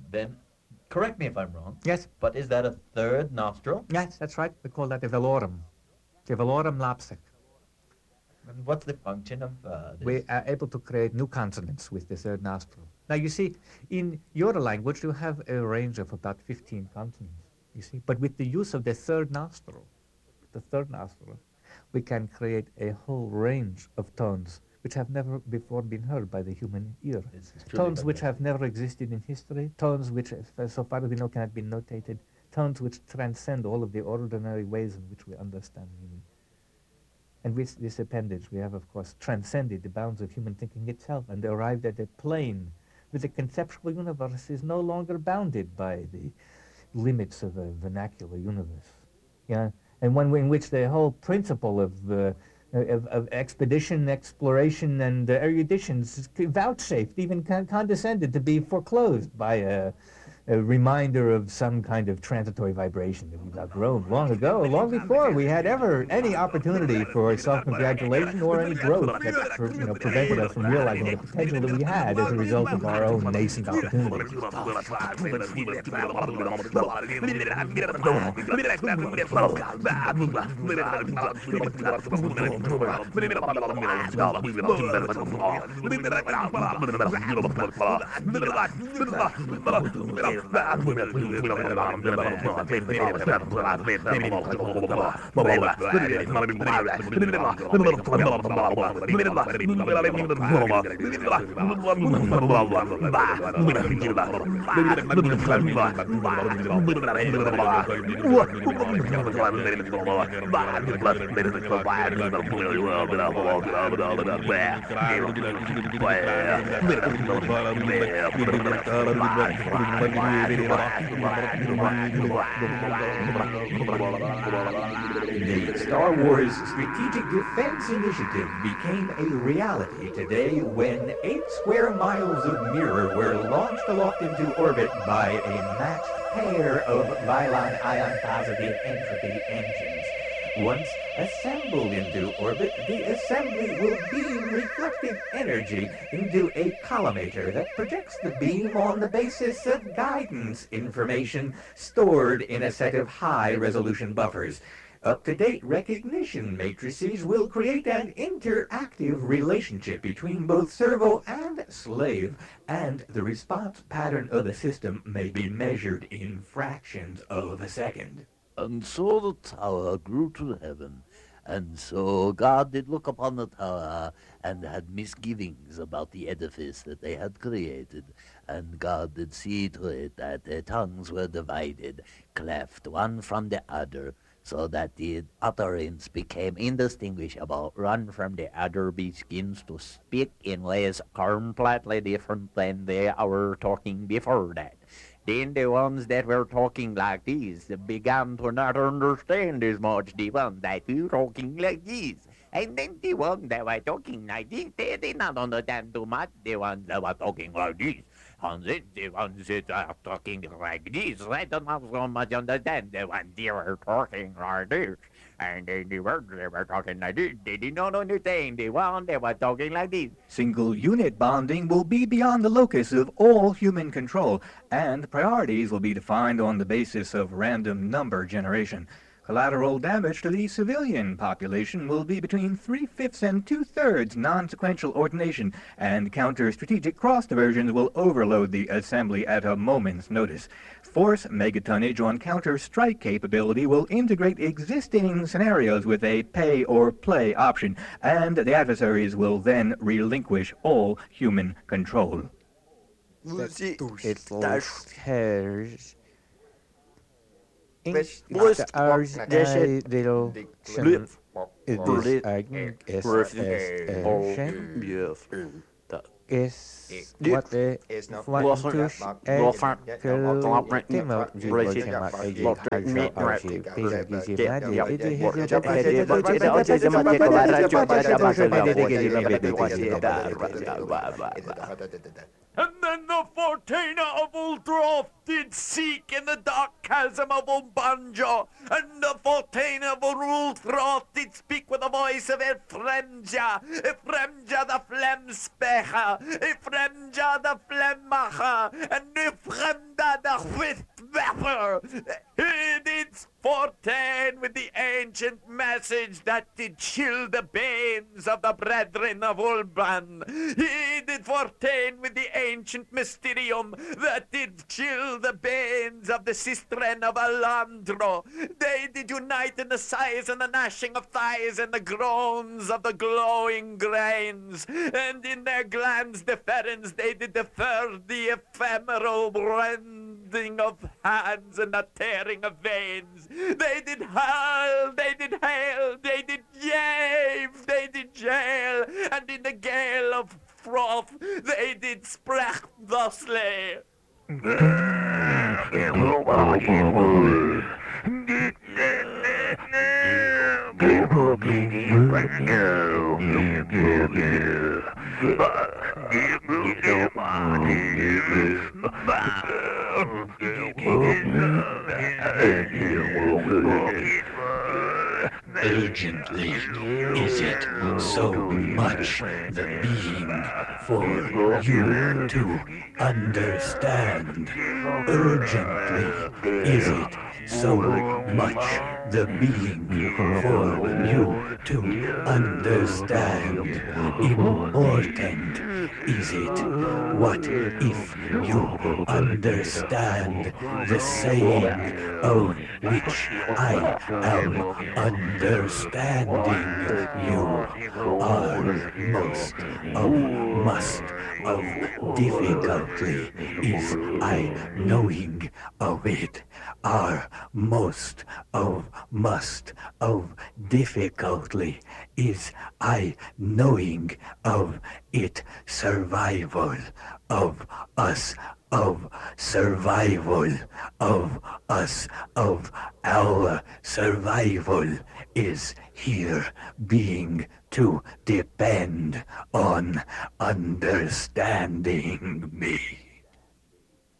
Then, correct me if I'm wrong, Yes, but is that a third nostril? yes, that's right. We call that the velorum. The velorum lapsic. And what's the function of We this? are able to create new consonants with the third nostril. Now, you see, in your language, you have a range of about 15 consonants, you see. But with the use of the third nostril, we can create a whole range of tones which have never before been heard by the human ear. This is truly Tones which have fantastic. never existed in history, tones which, so far as we know, cannot be notated, tones which transcend all of the ordinary ways in which we understand meaning. And with this appendage, we have, of course, transcended the bounds of human thinking itself and arrived at a plane where the conceptual universe is no longer bounded by the limits of a vernacular universe. Yeah, and one in which the whole principle of expedition, exploration, and erudition is vouchsafed, even condescended to be foreclosed by a reminder of some kind of transitory vibration that we've outgrown long ago, long before we had ever any opportunity for self-congratulation or any growth that prevented us from realizing the potential that we had as a result of our own nascent opportunities. The Star Wars Strategic Defense Initiative became a reality today when 8 square miles of mirror were launched aloft into orbit by a matched pair of Vylon ion positive entropy engines. Once assembled into orbit, the assembly will beam reflective energy into a collimator that projects the beam on the basis of guidance information stored in a set of high-resolution buffers. Up-to-date recognition matrices will create an interactive relationship between both servo and slave, and the response pattern of the system may be measured in fractions of a second. And so the tower grew to heaven, and so God did look upon the tower and had misgivings about the edifice that they had created, and God did see to it that their tongues were divided, cleft one from the other, so that the utterance became indistinguishable. One from the other begins to speak in ways completely different than they were talking before that. Then the ones that were talking like this began to not understand as much the ones that were talking like this. And then the ones that were talking like this, they did not understand too much the ones that were talking like this. And then the ones that are talking like this, they don't have so much understand the ones that were talking like this. And then the ones that were talking like this, they did not understand the ones that were talking like this. Single unit bonding will be beyond the locus of all human control, and priorities will be defined on the basis of random number generation. Collateral damage to the civilian population will be between 3/5 and 2/3 non-sequential ordination, and counter-strategic cross-diversions will overload the assembly at a moment's notice. Force megatonnage on counter-strike capability will integrate existing scenarios with a pay-or-play option, and the adversaries will then relinquish all human control. It hairs. Which This was little is what the Wantus And then the Fortuna of Ultroth did seek in the dark chasm of Umbanja, and the Fortuna of Ultroth did speak with a voice of Efremja the Flemspecher, Efremja the Flemmacher, and Efremda the Whitbepper. He did foretell with the ancient message that did chill the banes of the brethren of Ulban. He did foretell with the ancient mysterium that did chill the banes of the sistren of Alandro. They did unite in the sighs and the gnashing of thighs and the groans of the glowing grains, and in their glands deferens they did defer the ephemeral rending of hands and the tearing of veins. They did howl, they did hail, they did yave, they did jail, and in the gale of froth they did sprech thusly. Urgently, is it so much the being for you to understand? Urgently, is it so much the being for you to understand? Important, is it? What if you understand the saying of which I am understanding? You are most of must of difficulty is I knowing of it. Are most of must of difficulty is I knowing of it. Survival of us, of survival of us, of our survival is here being to depend on understanding me.